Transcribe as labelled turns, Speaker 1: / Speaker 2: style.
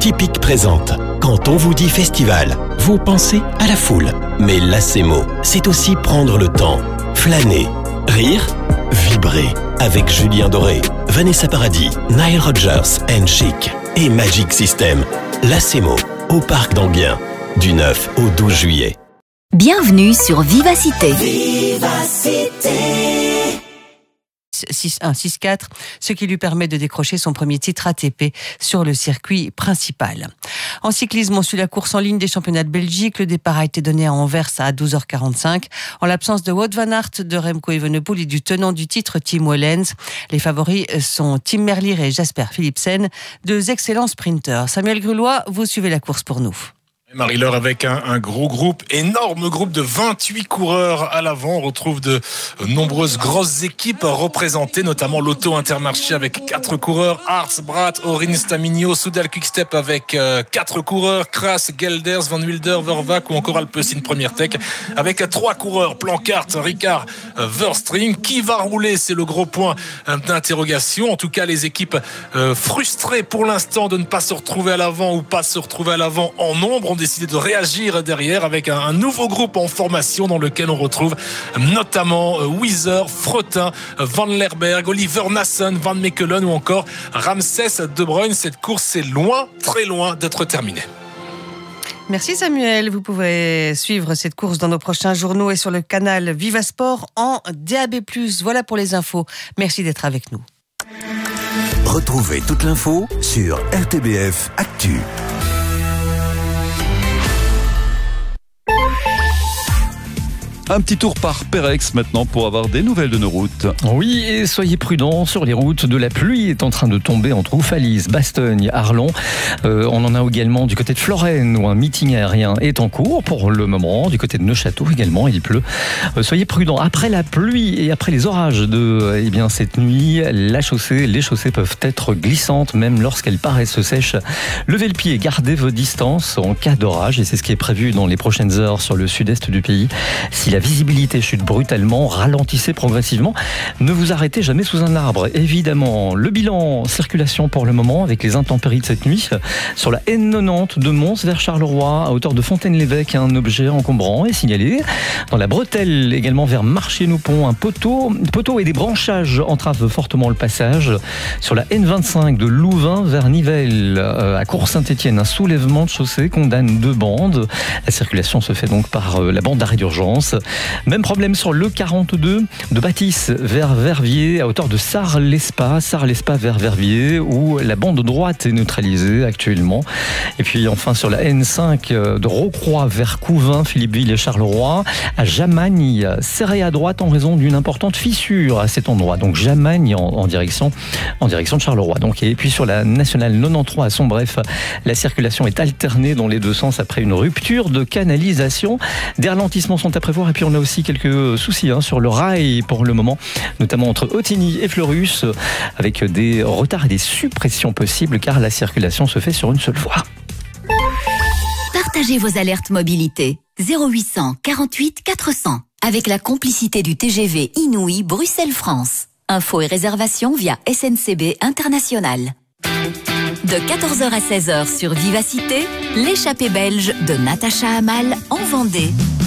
Speaker 1: Typique présente. Quand on vous dit festival, vous pensez à la foule. Mais Lacemo, c'est aussi prendre le temps, flâner, rire, vibrer. Avec Julien Doré, Vanessa Paradis, Nile Rodgers and Chic et Magic System. Lacemo, au Parc d'Enghien, du 9 au 12 juillet.
Speaker 2: Bienvenue sur Vivacité.
Speaker 3: Vivacité.
Speaker 4: 6-1, 6-4, ce qui lui permet de décrocher son premier titre ATP sur le circuit principal. En cyclisme, on suit la course en ligne des championnats de Belgique. Le départ a été donné à Anvers à 12h45. En l'absence de Wout van Aert, de Remco Evenepoel et du tenant du titre, Tim Wellens, les favoris sont Tim Merlier et Jasper Philipsen, deux excellents sprinteurs. Samuel Grulois, vous suivez la course pour nous.
Speaker 5: Marie-Laure, avec un gros groupe, énorme groupe de 28 coureurs à l'avant. On retrouve de nombreuses grosses équipes représentées, notamment l'Auto Intermarché avec 4 coureurs, Arts, Brat, Orin, Staminio, Soudal Quickstep avec 4 coureurs, Kras, Gelders, Van Wilder, Vervac ou encore Alpecin Première Tech avec 3 coureurs, Plancart, Ricard, Verstring. Qui va rouler? C'est le gros point d'interrogation. En tout cas, les équipes frustrées pour l'instant de ne pas se retrouver à l'avant ou pas se retrouver à l'avant en nombre ont décidé de réagir derrière avec un nouveau groupe en formation dans lequel on retrouve notamment Weiser, Fretin, Van Lerberg, Oliver Nassen, Van Mechelen ou encore Ramses De Bruyne. Cette course est loin, très loin d'être terminée.
Speaker 4: Merci Samuel, vous pouvez suivre cette course dans nos prochains journaux et sur le canal Vivasport en DAB+. Voilà pour les infos, merci d'être avec nous.
Speaker 1: Retrouvez toute l'info sur RTBF Actu.
Speaker 6: Un petit tour par Pérex maintenant pour avoir des nouvelles de nos routes.
Speaker 7: Oui, et soyez prudents sur les routes. De la pluie est en train de tomber entre Oufalise, Bastogne, Arlon. On en a également du côté de Florène où un meeting aérien est en cours pour le moment. Du côté de Neufchâteau également, il pleut. Soyez prudents. Après la pluie et après les orages de cette nuit, les chaussées peuvent être glissantes même lorsqu'elles paraissent sèches. Levez le pied, gardez vos distances en cas d'orage et c'est ce qui est prévu dans les prochaines heures sur le sud-est du pays. Si la visibilité chute brutalement, ralentissez progressivement. Ne vous arrêtez jamais sous un arbre. Évidemment, le bilan circulation pour le moment avec les intempéries de cette nuit. Sur la N90 de Mons vers Charleroi, à hauteur de Fontaine-l'Évêque, un objet encombrant est signalé. Dans la Bretelle, également vers Marchiennoux-Pont, un poteau et des branchages entravent fortement le passage. Sur la N25 de Louvain vers Nivelles, à Cours-Saint-Étienne, un soulèvement de chaussée condamne 2 bandes. La circulation se fait donc par la bande d'arrêt d'urgence. Même problème sur le 42 de Bâtisse vers Verviers à hauteur de Sarre-l'Espa vers Verviers où la bande droite est neutralisée actuellement. Et puis enfin sur la N5 de Rocroi vers Couvin, Philippeville et Charleroi, à Jamagne, serré à droite en raison d'une importante fissure à cet endroit. Donc Jamagne en direction de Charleroi. Donc, et puis sur la nationale 93 à Sombref, la circulation est alternée dans les deux sens après une rupture de canalisation. Des ralentissements sont à prévoir et puis on a aussi quelques soucis sur le rail pour le moment, notamment entre Ottigny et Fleurus, avec des retards et des suppressions possibles car la circulation se fait sur une seule voie.
Speaker 2: Partagez vos alertes mobilité 0800 48 400 avec la complicité du TGV Inouï Bruxelles-France. Infos et réservations via SNCB International. De 14h à 16h sur Vivacité, l'échappée belge de Natacha Amal en Vendée.